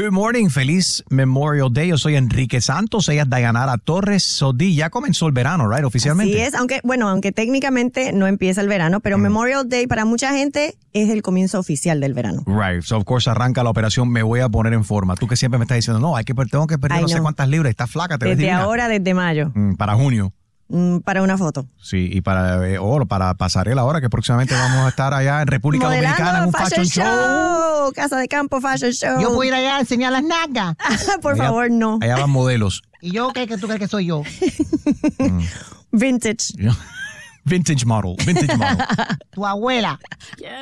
Good morning, feliz Memorial Day. Yo soy Enrique Santos, ella es Dayanara Torres. Sodi, ya comenzó el verano, right, oficialmente. Sí es, aunque técnicamente no empieza el verano, pero Memorial Day para mucha gente es el comienzo oficial del verano. Right, so of course arranca la operación Me Voy a Poner en Forma. Tú que siempre me estás diciendo, no, tengo que perder no sé cuántas libras, estás flaca, te ves Desde divina. ahora, desde mayo. Para junio. Para una foto. Sí, y para pasarela ahora, que próximamente vamos a estar allá en República Dominicana en un fashion show. Casa de campo, fashion show. Yo puedo ir allá a enseñar las nalgas. Por favor, no. Allá van modelos. ¿Y yo qué tú crees que soy yo? Vintage. Vintage model. Tu abuela.